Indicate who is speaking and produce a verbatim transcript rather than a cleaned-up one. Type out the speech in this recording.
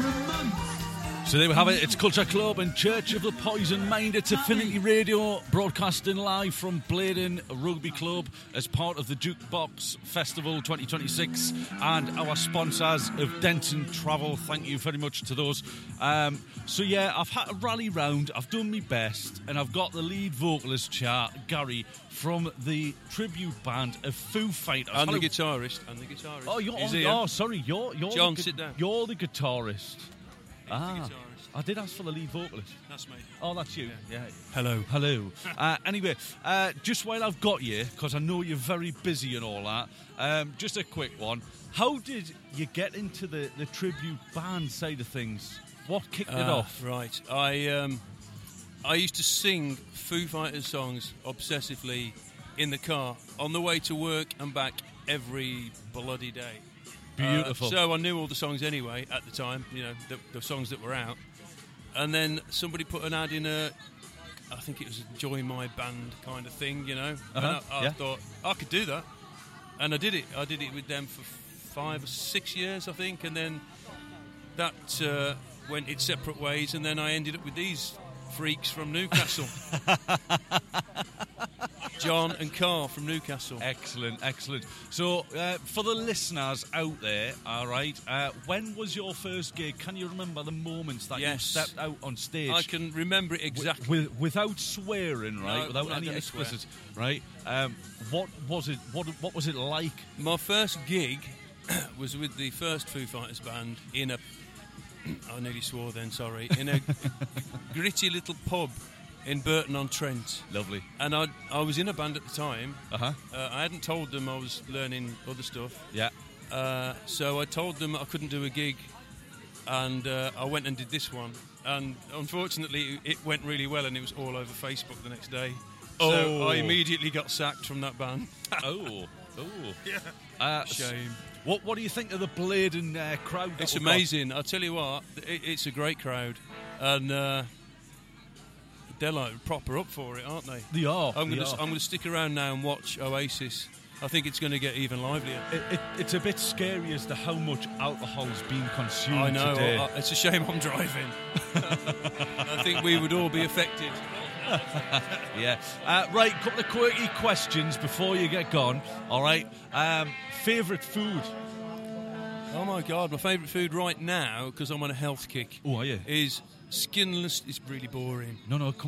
Speaker 1: for a month.
Speaker 2: So there we have it. It's Culture Club and Church of the Poison Mind. It's Affinity Radio, broadcasting live from Blaydon Rugby Club as part of the Jukebox Festival twenty twenty-six and our sponsors of Denton Travel. Thank you very much to those. Um, so yeah, I've had a rally round. I've done my best, and I've got the lead vocalist chair, Gary, from the tribute band of Foo Fighters.
Speaker 3: And
Speaker 2: Hello.
Speaker 3: the guitarist. And the guitarist.
Speaker 2: Oh, you're,
Speaker 3: He's
Speaker 2: oh,
Speaker 3: here.
Speaker 2: oh, sorry, you're you're
Speaker 3: John,
Speaker 2: the, gu-
Speaker 3: sit down.
Speaker 2: You're the guitarist. Ah,
Speaker 3: the guitarist.
Speaker 2: I did ask for the lead vocalist.
Speaker 3: That's me.
Speaker 2: Oh, that's you. Yeah. yeah.
Speaker 3: Hello.
Speaker 2: Hello. uh, anyway, uh, just while I've got you, because I know you're very busy and all that, um, just a quick one. How did you get into the, the tribute band side of things? What kicked it
Speaker 3: Ah,
Speaker 2: off?
Speaker 3: Right. I um, I used to sing Foo Fighters songs obsessively in the car on the way to work and back every bloody day.
Speaker 2: Beautiful.
Speaker 3: Uh, so I knew all the songs anyway at the time, you know, the, the songs that were out. And then somebody put an ad in a, I think it was a Join My Band kind of thing, you know.
Speaker 2: Uh-huh,
Speaker 3: And I, I
Speaker 2: yeah.
Speaker 3: thought, I could do that. And I did it. I did it with them for five or six years, I think. And then that uh, went its separate ways. And then I ended up with these freaks from Newcastle. John and Carl from Newcastle.
Speaker 2: Excellent, excellent. So, uh, for the listeners out there, all right, uh, when was your first gig? Can you remember the moments that
Speaker 3: Yes.
Speaker 2: you stepped out on stage?
Speaker 3: I can remember it exactly.
Speaker 2: With, without swearing, right?
Speaker 3: No,
Speaker 2: without
Speaker 3: I'm not
Speaker 2: any
Speaker 3: gonna
Speaker 2: explicit, right? Um, what was it? What What was it like?
Speaker 3: My first gig was with the first Foo Fighters band in a... I nearly swore then, sorry. In a gritty little pub in Burton-on-Trent.
Speaker 2: Lovely.
Speaker 3: And I I was in a band at the time.
Speaker 2: Uh-huh.
Speaker 3: Uh, I hadn't told them I was learning other stuff.
Speaker 2: Yeah.
Speaker 3: Uh, so I told them I couldn't do a gig. And uh, I went and did this one. And unfortunately, it went really well, and it was all over Facebook the next day. So
Speaker 2: Oh.
Speaker 3: I immediately got sacked from that band.
Speaker 2: Oh. Oh.
Speaker 3: Yeah.
Speaker 2: Uh,
Speaker 3: Shame.
Speaker 2: What What do you think of the Blaydon uh, crowd? that
Speaker 3: It's
Speaker 2: we've got?
Speaker 3: amazing. I'll tell you what, it, it's a great crowd. And uh, they're like proper up for it, aren't they?
Speaker 2: They are.
Speaker 3: I'm
Speaker 2: they
Speaker 3: going
Speaker 2: are.
Speaker 3: to I'm going to stick around now and watch Oasis. I think it's going to get even livelier.
Speaker 2: It, it, it's a bit scary as to how much alcohol's being consumed
Speaker 3: I know.
Speaker 2: today.
Speaker 3: I, it's a shame I'm driving. I think we would all be affected.
Speaker 2: Yeah. Uh, right, couple of quirky questions before you get gone. All right. Um, favourite food?
Speaker 3: Oh my God, my favourite food right now, because I'm on a health kick,
Speaker 2: Oh, are you?
Speaker 3: is skinless. It's really boring.
Speaker 2: No, no.